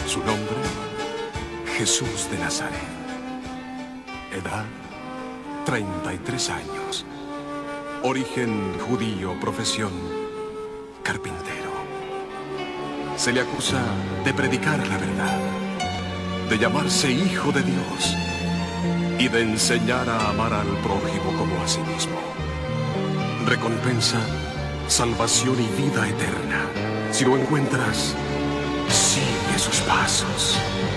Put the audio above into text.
Su nombre, Jesús de Nazaret. Edad, 33 años. Origen judío, profesión, carpintero. Se le acusa de predicar la verdad, de llamarse hijo de Dios y de enseñar a amar al prójimo como a sí mismo. Recompensa, salvación y vida eterna. Si lo encuentras, sigue sus pasos.